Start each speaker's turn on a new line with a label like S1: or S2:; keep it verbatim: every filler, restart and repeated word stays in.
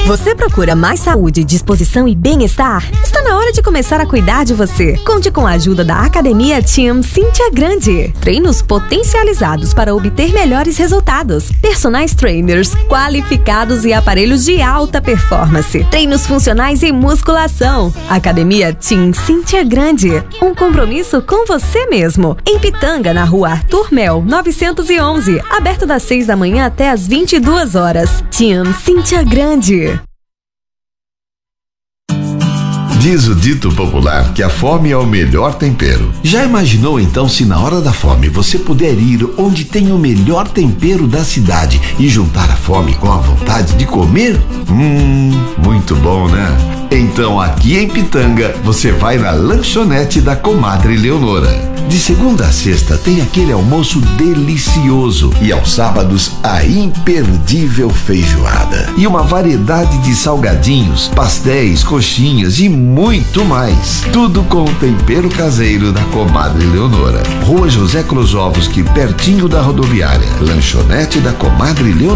S1: Você procura mais saúde, disposição e bem-estar? Está na hora de começar a cuidar de você. Conte com a ajuda da Academia Team Cíntia Grande. Treinos potencializados para obter melhores resultados. Personais trainers qualificados e aparelhos de alta performance. Treinos funcionais e musculação. Academia Team Cíntia Grande. Um compromisso com você mesmo. Em Pitanga, na rua Arthur Mel, novecentos e onze. Aberto das seis da manhã até as vinte e duas horas. Team Cíntia Grande.
S2: Diz o dito popular que a fome é o melhor tempero.
S3: Já imaginou então se na hora da fome você puder ir onde tem o melhor tempero da cidade e juntar a fome com a vontade de comer?
S2: Hum, muito bom, né? Então aqui em Pitanga você vai na lanchonete da Comadre Leonora.
S3: De segunda a sexta tem aquele almoço delicioso e aos sábados a imperdível feijoada.
S2: E uma variedade de salgadinhos, pastéis, coxinhas e muito mais. Tudo com o tempero caseiro da Comadre Leonora. Rua José Crisóvão, pertinho da rodoviária. Lanchonete da Comadre Leonora.